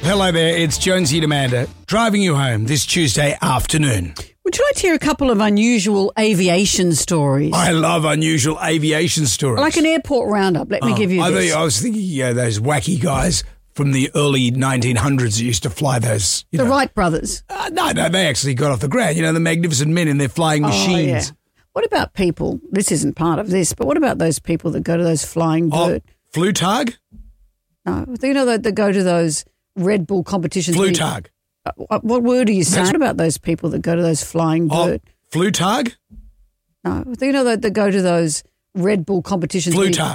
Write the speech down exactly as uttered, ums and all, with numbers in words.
Hello there, it's Jonesy and Amanda, driving you home this Tuesday afternoon. Would you like to hear a couple of unusual aviation stories? I love unusual aviation stories. Like an airport roundup, let me Oh, give you I, this. thought- I was thinking, yeah, those wacky guys from the early nineteen hundreds that used to fly those. You the know. Wright brothers. Uh, no, no, they actually got off the ground. You know, the magnificent men in their flying machines. Oh, yeah. What about people, this isn't part of this, but what about those people that go to those flying Oh, bird? Flutag? No, you know that, that go to those Red Bull competitions. where you- Flutag. Uh, what, what word are you saying What about those people that go to those flying Oh, bird? Flutag? No, you know that that go to those Red Bull competitions. where you- Flutag.